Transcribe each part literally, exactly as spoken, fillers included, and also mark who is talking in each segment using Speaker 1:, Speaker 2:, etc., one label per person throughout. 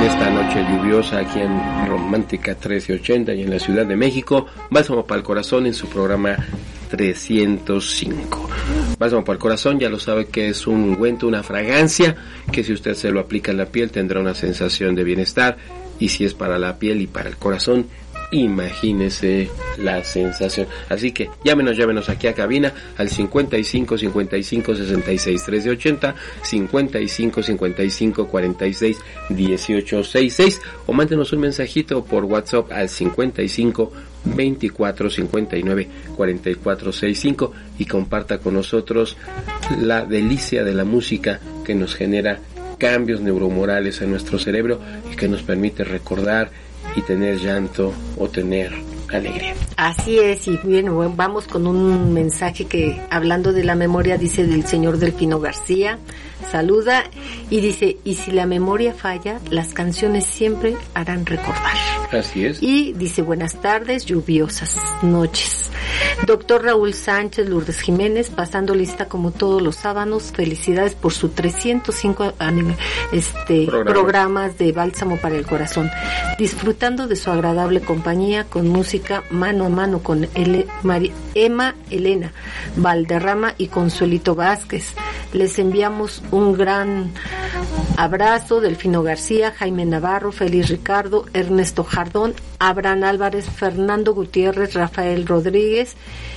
Speaker 1: esta noche lluviosa aquí en Romántica trece ochenta y en la Ciudad de México. Bálsamo para el Corazón en su programa trescientos cinco. Bálsamo para el Corazón, ya lo sabe que es un ungüento, una fragancia que si usted se lo aplica en la piel tendrá una sensación de bienestar, y si es para la piel y para el corazón, imagínese la sensación. Así que llámenos, llámenos aquí a cabina al cincuenta y cinco, cincuenta y cinco, sesenta y seis, trece ochenta, cincuenta y cinco, cincuenta y cinco, cuarenta y seis, dieciocho sesenta y seis, o mándenos un mensajito por WhatsApp al cincuenta y cinco, veinticuatro, cincuenta y nueve, cuarenta y cuatro sesenta y cinco y comparta con nosotros la delicia de la música que nos genera cambios neuromorales en nuestro cerebro y que nos permite recordar y tener llanto o tener alegría.
Speaker 2: Así es, y bien, bueno, vamos con un mensaje que, hablando de la memoria, dice del señor Delfino García, saluda y dice, y si la memoria falla, las canciones siempre harán recordar.
Speaker 1: Así es.
Speaker 2: Y dice, buenas tardes, lluviosas noches. Doctor Raúl Sánchez Lourdes Jiménez, pasando lista como todos los sábados, felicidades por sus trescientos cinco este, Programa. programas de Bálsamo para el Corazón, disfrutando de su agradable compañía con música mano a mano con Ele, Mari, Emma Elena Valderrama y Consuelito Vázquez. Les enviamos un gran abrazo, Delfino García, Jaime Navarro, Félix Ricardo, Ernesto Jardón, Abraham Álvarez, Fernando Gutiérrez, Rafael Rodríguez,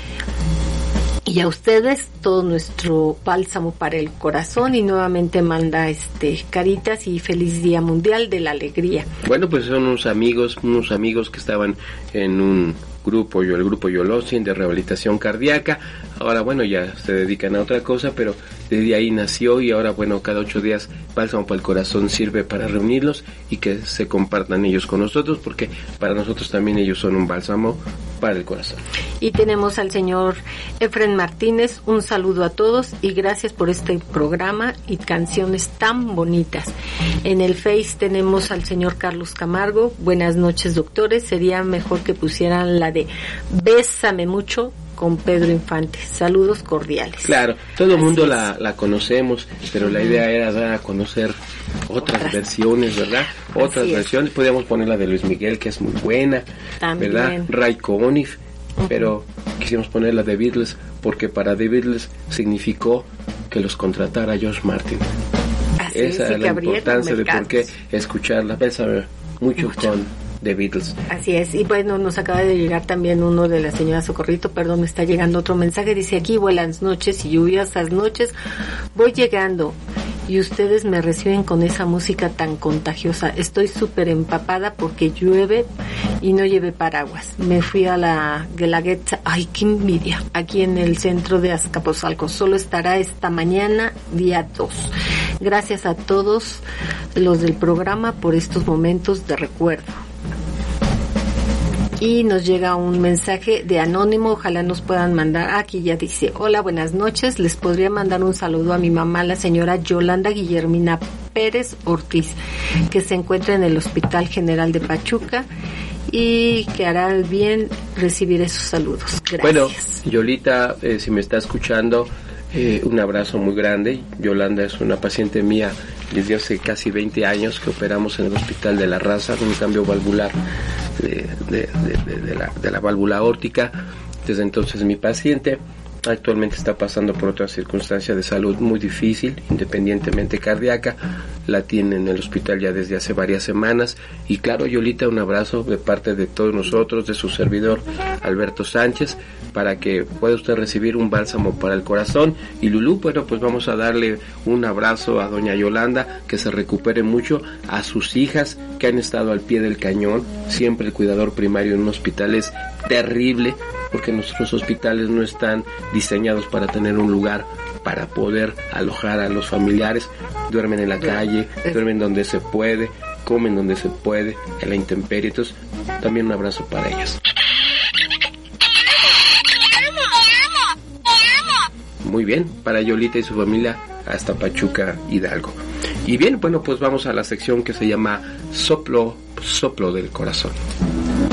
Speaker 2: y a ustedes todo nuestro bálsamo para el corazón, y nuevamente manda este caritas y feliz Día Mundial de la Alegría.
Speaker 1: Bueno, pues son unos amigos, unos amigos que estaban en un grupo, yo el grupo Yolosin de rehabilitación cardíaca. Ahora bueno, ya se dedican a otra cosa, pero desde ahí nació, y ahora bueno, cada ocho días Bálsamo para el Corazón sirve para reunirlos y que se compartan ellos con nosotros, porque para nosotros también ellos son un bálsamo para el corazón.
Speaker 2: Y tenemos al señor Efren Martínez, un saludo a todos y gracias por este programa y canciones tan bonitas. En el Face tenemos al señor Carlos Camargo, buenas noches doctores, sería mejor que pusieran la de Bésame Mucho con Pedro Infante, saludos cordiales.
Speaker 1: Claro, todo el mundo la, la conocemos, pero uh-huh. la idea era dar a conocer otras, otras. versiones, ¿verdad? Otras Así versiones, es. Podríamos poner la de Luis Miguel, que es muy buena, También. ¿verdad? Ray Conniff, uh-huh. pero quisimos poner la de Beatles, porque para The Beatles significó que los contratara George Martin.
Speaker 2: Así
Speaker 1: Esa
Speaker 2: es,
Speaker 1: es la importancia de por qué escucharla. Bésame mucho, mucho. con The Beatles.
Speaker 2: Así es, y bueno, nos acaba de llegar también uno de la señora Socorrito, perdón, me está llegando otro mensaje, dice aquí, buenas noches y lluviosas noches, voy llegando y ustedes me reciben con esa música tan contagiosa, estoy súper empapada porque llueve y no llevé paraguas, me fui a la Guelaguetza, ay, qué envidia, aquí en el centro de Azcapotzalco, solo estará esta mañana, día dos. Gracias a todos los del programa por estos momentos de recuerdo. Y nos llega un mensaje de anónimo, ojalá nos puedan mandar, aquí ya dice, hola, buenas noches, les podría mandar un saludo a mi mamá, la señora Yolanda Guillermina Pérez Ortiz, que se encuentra en el Hospital General de Pachuca, y que hará el bien recibir esos saludos. Gracias.
Speaker 1: Bueno, Yolita, eh, si me está escuchando, eh, un abrazo muy grande. Yolanda es una paciente mía desde hace casi veinte años que operamos en el Hospital de la Raza con un cambio valvular de, de, de, de, de, la, de la válvula aórtica. Desde entonces mi paciente actualmente está pasando por otra circunstancia de salud muy difícil, independientemente cardíaca, la tiene en el hospital ya desde hace varias semanas, y claro, Yolita, un abrazo de parte de todos nosotros, de su servidor Alberto Sánchez, para que pueda usted recibir un bálsamo para el corazón. Y Lulú, bueno, pues vamos a darle un abrazo a doña Yolanda, que se recupere mucho, a sus hijas que han estado al pie del cañón, siempre el cuidador primario en un hospital es terrible, porque nuestros hospitales no están diseñados para tener un lugar para poder alojar a los familiares, duermen en la calle, duermen donde se puede, comen donde se puede, en la intemperie. Entonces, también un abrazo para ellas. Muy bien, para Yolita y su familia hasta Pachuca, Hidalgo. Y bien, bueno, pues vamos a la sección que se llama Soplo, Soplo del Corazón.